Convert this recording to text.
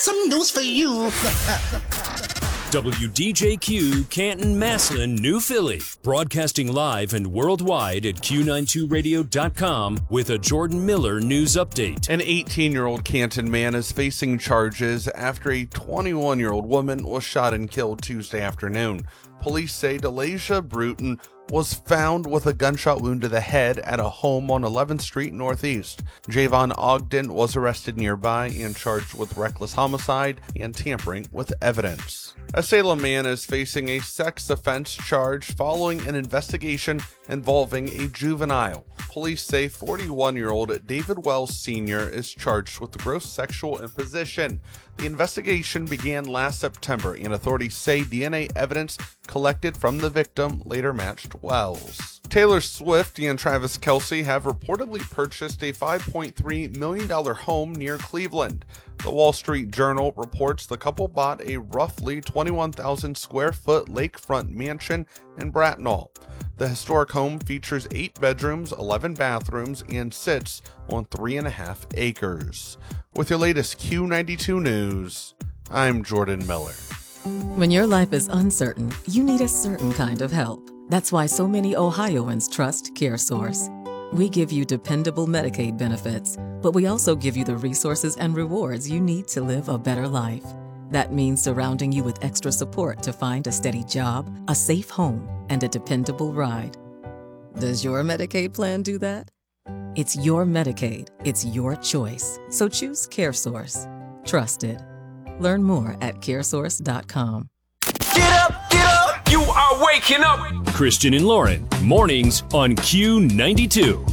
some news for you. WDJQ, Canton, Massillon, New Philly. Broadcasting live and worldwide at Q92Radio.com with a Jordan Miller news update. An 18-year-old Canton man is facing charges after a 21-year-old woman was shot and killed Tuesday afternoon. Police say Delasia Bruton was found with a gunshot wound to the head at a home on 11th Street Northeast. Javon Ogden was arrested nearby and charged with reckless homicide and tampering with evidence. A Salem man is facing a sex offense charge following an investigation involving a juvenile. Police say 41-year-old David Wells Sr. is charged with gross sexual imposition. The investigation began last September, and authorities say DNA evidence collected from the victim later matched Wells. Taylor Swift and Travis Kelce have reportedly purchased a $5.3 million home near Cleveland. The Wall Street Journal reports the couple bought a roughly 21,000 square foot lakefront mansion in Bracknell. The historic home features 8 bedrooms, 11 bathrooms, and sits on 3.5 acres. With your latest Q92 news, I'm Jordan Miller. When your life is uncertain, you need a certain kind of help. That's why so many Ohioans trust CareSource. We give you dependable Medicaid benefits, but we also give you the resources and rewards you need to live a better life. That means surrounding you with extra support to find a steady job, a safe home, and a dependable ride. Does your Medicaid plan do that? It's your Medicaid. It's your choice. So choose CareSource. Trusted. Learn more at caresource.com. Get up, get up! You are waking up! Christian and Lauren, mornings on Q92.